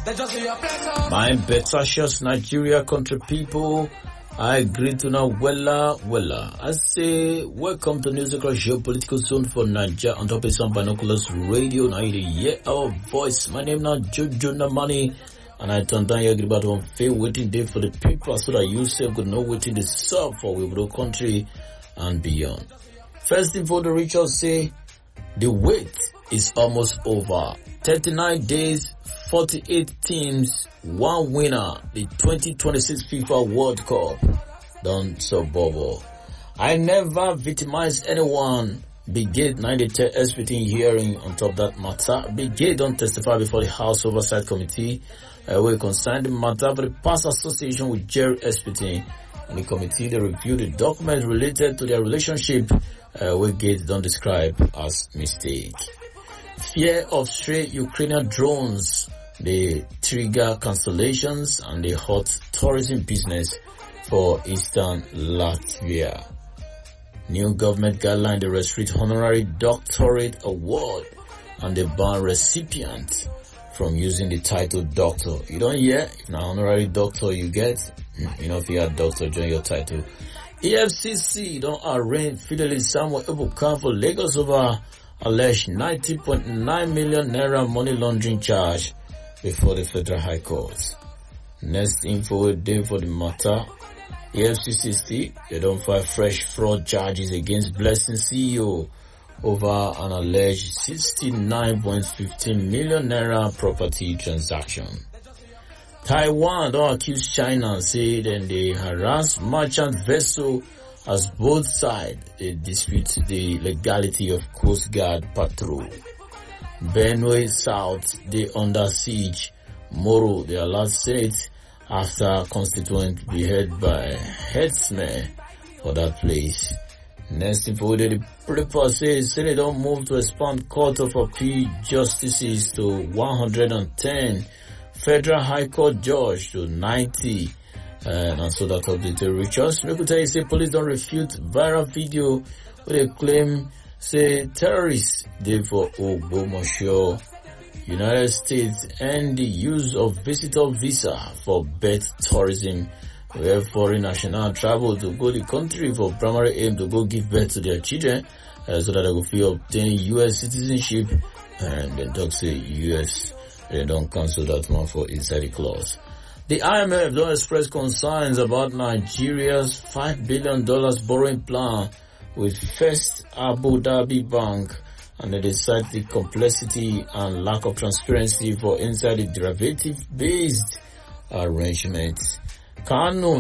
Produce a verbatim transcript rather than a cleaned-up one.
My Betasious Nigeria country people, I greet to now wella wella. I say welcome to News Across Geopolitical Zone for Nigeria on top of some binoculars radio. Now you hear our voice. My name now Jojo Namani, and I turn down your about one fair waiting day for the people so that you say good know waiting the serve for we the country and beyond. First thing for the rituals say the wait is almost over. thirty-nine days, forty-eight teams, one winner, the twenty twenty-six FIFA World Cup. Don't so bubble. I never victimize anyone. Brigade ninety-three S P T hearing on top of that matter. Brigade don't testify before the House Oversight Committee. Uh, we concerned the matter for the past association with Jerry S P T. And the committee, they reviewed the documents related to their relationship, uh, we Gate don't describe as mistake. Fear of stray Ukrainian drones, they trigger cancellations and they hurt tourism business for Eastern Latvia. New government guideline, they restrict honorary doctorate award and they ban recipients from using the title doctor. You don't hear? If an honorary doctor you get, you know if you are doctor, join your title. E F C C don't arraign Fidelis Samuel Ebuka for Lagos over alleged ninety point nine million naira money laundering charge before the Federal High Court. Next info day for the matter. E F C C, they don't file fresh fraud charges against Blessing C E O over an alleged sixty-nine point one five million naira property transaction. Taiwan don't accuse China and say then they harass merchant vessel as both sides they dispute the legality of Coast Guard patrol. Benue South they under siege. Moro they allowed Senate after constituent beheaded by headsmen for that place. Next info the report says Senate don't move to expand Court of Appeal justices to one hundred ten. Federal High Court judge to ninety. Uh, and so that updated reaches. Make we tell you say police don't refute viral video where they claim say terrorists they for Ogbomoso. United States and the use of visitor visa for birth tourism where foreign national travel to go the country for primary aim to go give birth to their children uh, so that they will feel obtain U S citizenship and then talk say U S they don't cancel that one for inside the clause. The I M F don't express concerns about Nigeria's five billion dollars borrowing plan with First Abu Dhabi Bank, and they cite the complexity and lack of transparency for inside the derivative-based arrangement. Kanu